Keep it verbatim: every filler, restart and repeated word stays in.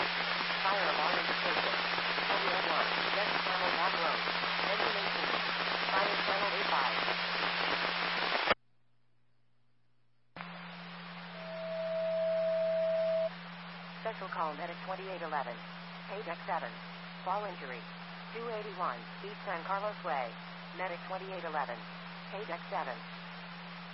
Fire alarm indication. Chevrolet one, left channel back road. Engine eighteen. Fire channel eighty-five. Special call medic twenty-eight eleven. Page X seven. Fall injury. two eighty-one, East San Carlos Way. Medic twenty-eight eleven. Page X seven.